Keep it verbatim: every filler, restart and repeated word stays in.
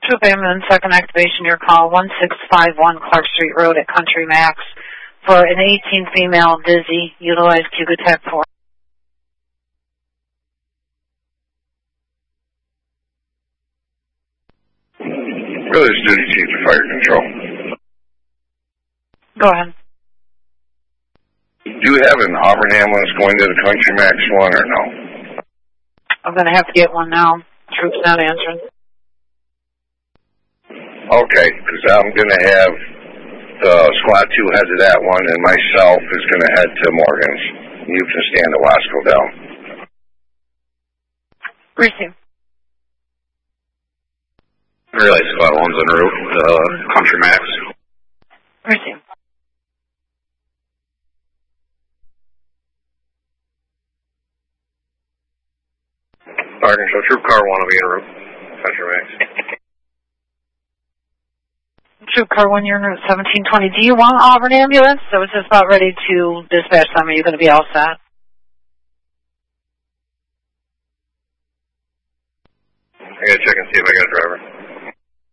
Troop Ambulance, second activation, your call, one six five one Clark Street Road at Country Max for an eighteen female dizzy, utilize Cugatech four. Village Duty Chief of Fire Control. Go ahead. Do you have an Auburn ambulance going to the Country Max one or no? I'm going to have to get one now. Troop's not answering. Okay, because I'm going to have the Squad two head to that one, and myself is going to head to Morgan's. You can stand the Wasco down. Receive. Relay Squad one's en route, uh, Country Max. Receive. Fire Control, Troop Car one will be en route, Country Max. Troop Car one, you're in route seventeen twenty. Do you want Auburn ambulance? I was just about ready to dispatch them. Are you going to be all set? I got to check and see if I got a driver.